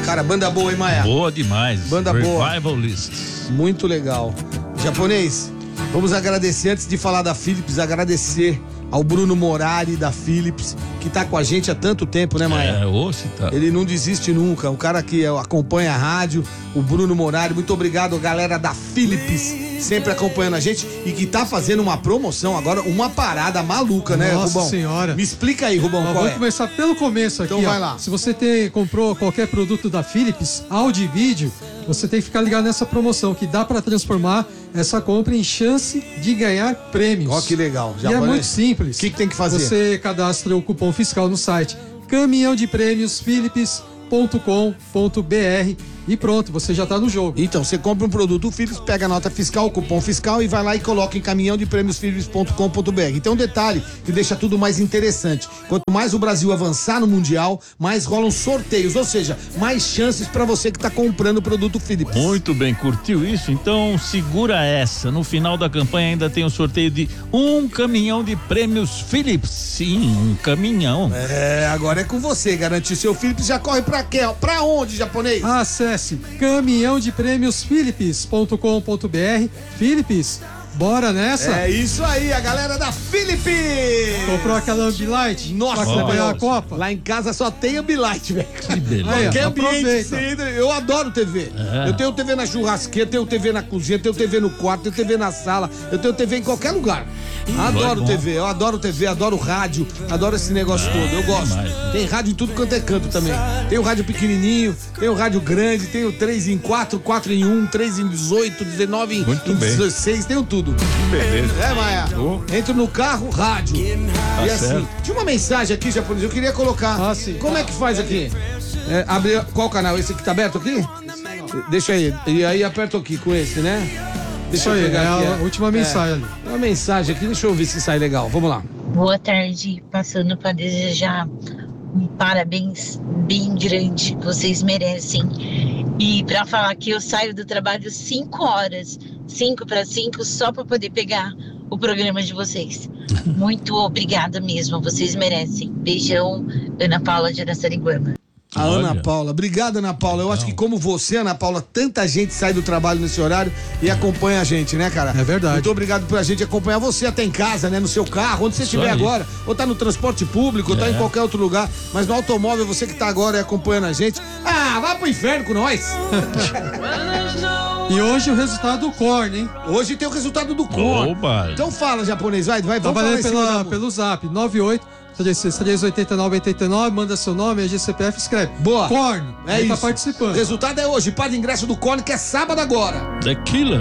Cara, banda boa, hein, Maia? Boa demais. Banda boa. Revivalists. Muito legal. Japonês, vamos agradecer, antes de falar da Philips, agradecer ao Bruno Morari da Philips, que tá com a gente há tanto tempo, né, Maia? Tá. Ele não desiste nunca, o cara que acompanha a rádio, o Bruno Morari, muito obrigado, galera da Philips, sempre acompanhando a gente e que tá fazendo uma promoção agora, uma parada maluca, né, Rubão? Nossa senhora. Me explica aí, Rubão, qual Vamos é? começar pelo começo aqui, Então vai lá. Se você comprou qualquer produto da Philips, áudio e vídeo, você tem que ficar ligado nessa promoção, que dá para transformar essa compra em chance de ganhar prêmios. Ó, que legal. E é muito simples. O que tem que fazer? Você cadastra o cupom fiscal no site caminhãodeprêmiosphilips.com.br e pronto, você já tá no jogo. Então, você compra um produto Philips, pega a nota fiscal, o cupom fiscal e vai lá e coloca em caminhãodeprêmiosphilips.com.br. Então, um detalhe que deixa tudo mais interessante. Quanto mais o Brasil avançar no Mundial, mais rolam sorteios, ou seja, mais chances para você que tá comprando o produto Philips. Muito bem, curtiu isso? Então segura essa. No final da campanha ainda tem o sorteio de um caminhão de prêmios Philips. Sim, um caminhão. Agora é com você. Garantir seu Philips, já corre pra quê? Pra onde, japonês? Acesse caminhãodeprêmiosphilips.com.br. Philips, bora nessa? É isso aí, a galera da Philips! Comprou aquela Ambilight? Nossa, pra acompanhar a Deus. Copa? Lá em casa só tem Ambilight, velho. Que beleza. Aí, ó, Qualquer ambiente aproveita. que você entra, eu adoro TV. Eu tenho TV na churrasqueira, tenho TV na cozinha, tenho TV no quarto, tenho TV na sala, eu tenho TV em qualquer lugar. Adoro bom. TV, eu adoro TV, adoro rádio, adoro esse negócio todo, eu gosto. demais. Tem rádio em tudo quanto é canto também. Tem o rádio pequenininho, tem o rádio grande, tem o 3 em 4, 4 em 1, 3 em 18, 19 em Muito bem. 16, tenho tudo. Beleza. É, Maia? Entro no carro, rádio. E assim, certo. tinha uma mensagem aqui, japonês, eu queria colocar. Ah, sim. Como é que faz aqui? Abre, qual canal? Esse aqui tá aberto aqui? Deixa aí. E aí aperto aqui com esse, né? Deixa Isso aí, eu pegar é aqui. a última mensagem ali. Uma mensagem aqui, deixa eu ver se sai legal. Vamos lá. Boa tarde, passando para desejar um parabéns bem grande, vocês merecem. E para falar que eu saio do trabalho 5 horas, 5 para 5, só para poder pegar o programa de vocês. Muito obrigada mesmo, vocês merecem. Beijão, Ana Paula de Araçariguama. A Olha. Ana Paula. Obrigado, Ana Paula. Eu acho que como você, Ana Paula, tanta gente sai do trabalho nesse horário e acompanha a gente, né, cara? É verdade. Muito obrigado por a gente acompanhar você até em casa, né? No seu carro, onde você estiver aí. agora. Ou tá no transporte público, ou tá em qualquer outro lugar. Mas no automóvel, você que tá agora e acompanhando a gente. Ah, vai pro inferno com nós! E hoje o resultado do Korn, hein? Hoje tem o resultado do Korn. Oba. Então fala, japonês, vai, vamos falar Trabalhando em cima da... pelo zap, 98-389-89, manda seu nome, a GCPF, escreve. Boa. Korn, É ele isso. tá participando. O resultado é hoje, para de ingresso do Korn, que é sábado agora. The Killer.